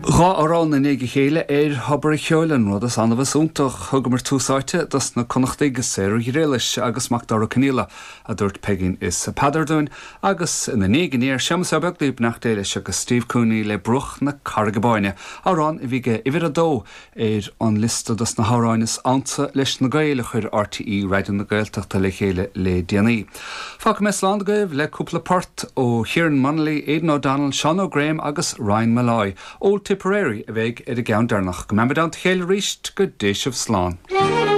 Rá arán na néige chéile habar cheolan rud as anna bhasúntaach thugamar túsáite das na connachtaige séir réiles agus macdara caníla a dúirt pegin is Padardoin agus in na négan éir seamas abeglaíb nach déile agus Steve Cooney le bruch na cargabáine arán I bhíige ifir a dó an lista das na háráinas ansa leis na gaile chuir RTE radio na gailteachta le chéile le DNA. Fáca mes landgaibh le cúpla part ó Kieran Munnelly, Aidan O'Donnell, Sean O'Graham agus Ryan Malloy. Tipperary a bheith ar a gceann darnach go membadant chéile ríist go déisih slán.